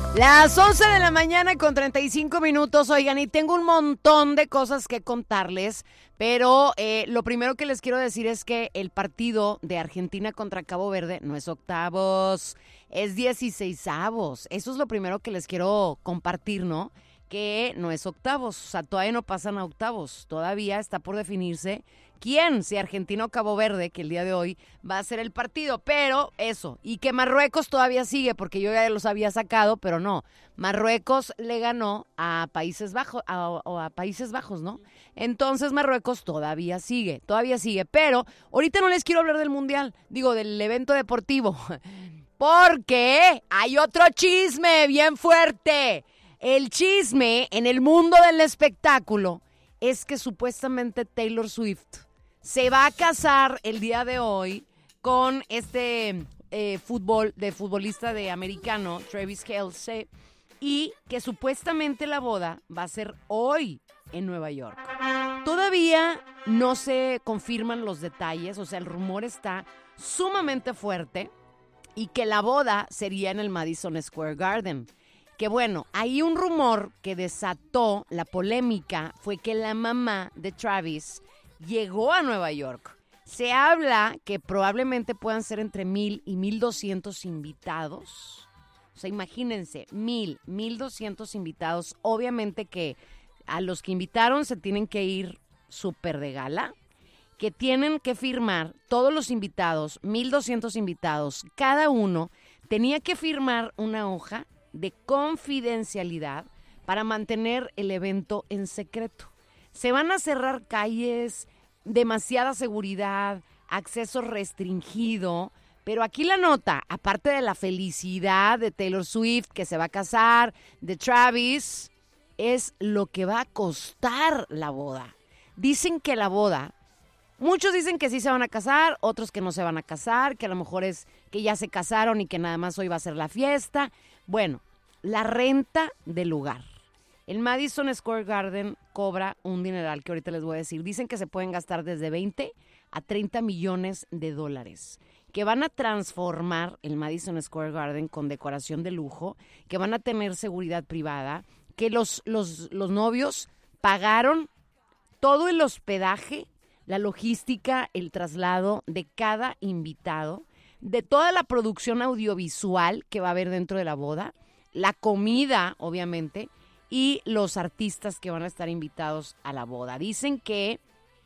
Las 11 de la mañana con 35 minutos, oigan, y tengo un montón de cosas que contarles, pero lo primero que les quiero decir es que el partido de Argentina contra Cabo Verde no es octavos, es 16avos. Eso es lo primero que les quiero compartir, ¿no? Que no es octavos, o sea, todavía no pasan a octavos, todavía está por definirse quién, si Argentina o Cabo Verde, que el día de hoy va a ser el partido, pero eso, y que Marruecos todavía sigue, porque yo ya los había sacado, pero no, Marruecos le ganó a Países Bajos, a Países Bajos, ¿no? Entonces Marruecos todavía sigue, pero ahorita no les quiero hablar del Mundial, digo, del evento deportivo, porque hay otro chisme bien fuerte. El chisme en el mundo del espectáculo es que supuestamente Taylor Swift se va a casar el día de hoy con este futbolista de americano, Travis Kelce, y que supuestamente la boda va a ser hoy en Nueva York. Todavía no se confirman los detalles, o sea, el rumor está sumamente fuerte y que la boda sería en el Madison Square Garden. Que bueno, hay un rumor que desató la polémica, fue que la mamá de Travis llegó a Nueva York. Se habla que probablemente puedan ser entre 1,000 y 1,200 invitados. O sea, imagínense, 1,200 invitados. Obviamente que a los que invitaron se tienen que ir súper de gala, que tienen que firmar todos los invitados, 1,200 invitados, cada uno tenía que firmar una hoja de confidencialidad para mantener el evento en secreto. Se van a cerrar calles, demasiada seguridad, acceso restringido, pero aquí la nota, aparte de la felicidad de Taylor Swift que se va a casar, de Travis, es lo que va a costar la boda. Dicen que la boda, muchos dicen que sí se van a casar, otros que no se van a casar, que a lo mejor es que ya se casaron y que nada más hoy va a ser la fiesta. Bueno, la renta del lugar. El Madison Square Garden cobra un dineral que ahorita les voy a decir. Dicen que se pueden gastar desde 20 a 30 millones de dólares. Que van a transformar el Madison Square Garden con decoración de lujo. Que van a tener seguridad privada. Que los novios pagaron todo el hospedaje, la logística, el traslado de cada invitado, de toda la producción audiovisual que va a haber dentro de la boda, la comida, obviamente, y los artistas que van a estar invitados a la boda. Dicen que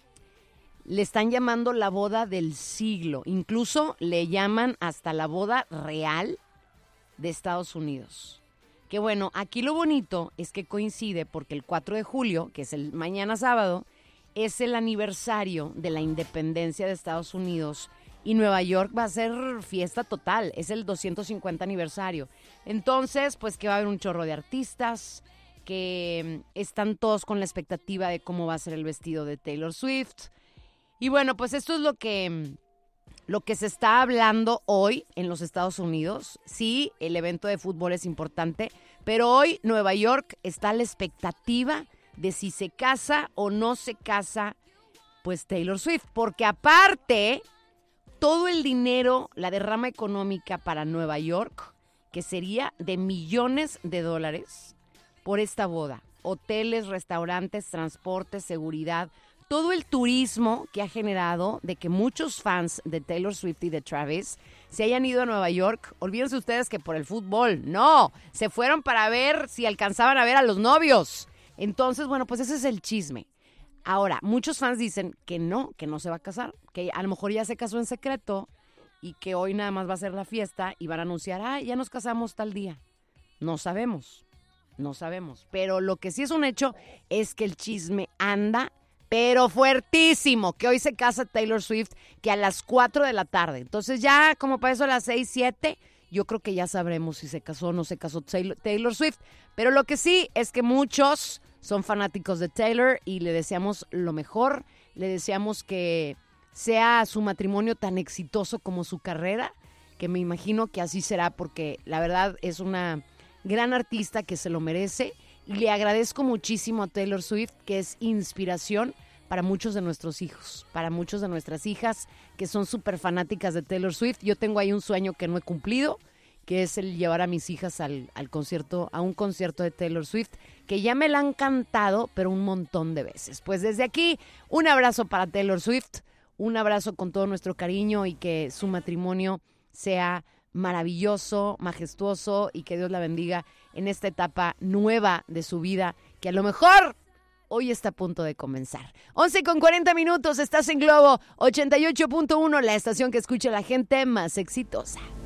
le están llamando la boda del siglo, incluso le llaman hasta la boda real de Estados Unidos. Que bueno, aquí lo bonito es que coincide porque el 4 de julio, que es el mañana sábado, es el aniversario de la independencia de Estados Unidos y Nueva York va a ser fiesta total, es el 250 aniversario. Entonces, pues que va a haber un chorro de artistas, que están todos con la expectativa de cómo va a ser el vestido de Taylor Swift. Y bueno, pues esto es lo que se está hablando hoy en los Estados Unidos. Sí, el evento de fútbol es importante, pero hoy Nueva York está a la expectativa de si se casa o no se casa, pues Taylor Swift, porque aparte todo el dinero, la derrama económica para Nueva York, que sería de millones de dólares por esta boda. Hoteles, restaurantes, transporte, seguridad, todo el turismo que ha generado de que muchos fans de Taylor Swift y de Travis se hayan ido a Nueva York. Olvídense ustedes que por el fútbol, no, se fueron para ver si alcanzaban a ver a los novios. Entonces, bueno, pues ese es el chisme. Ahora, muchos fans dicen que no se va a casar, que a lo mejor ya se casó en secreto y que hoy nada más va a ser la fiesta y van a anunciar, ya nos casamos tal día. No sabemos, pero lo que sí es un hecho es que el chisme anda, pero fuertísimo, que hoy se casa Taylor Swift, que a las 4 de la tarde. Entonces ya como para eso a las 6, 7, yo creo que ya sabremos si se casó o no se casó Taylor Swift. Pero lo que sí es que muchos son fanáticos de Taylor y le deseamos lo mejor. Le deseamos que sea su matrimonio tan exitoso como su carrera, que me imagino que así será porque la verdad es una gran artista que se lo merece. Y le agradezco muchísimo a Taylor Swift, que es inspiración para muchos de nuestros hijos, para muchos de nuestras hijas que son súper fanáticas de Taylor Swift. Yo tengo ahí un sueño que no he cumplido que es el llevar a mis hijas al concierto, a un concierto de Taylor Swift, que ya me la han cantado, pero un montón de veces. Pues desde aquí, un abrazo para Taylor Swift, un abrazo con todo nuestro cariño y que su matrimonio sea maravilloso, majestuoso y que Dios la bendiga en esta etapa nueva de su vida, que a lo mejor hoy está a punto de comenzar. 11:40, estás en Globo 88.1, la estación que escucha a la gente más exitosa.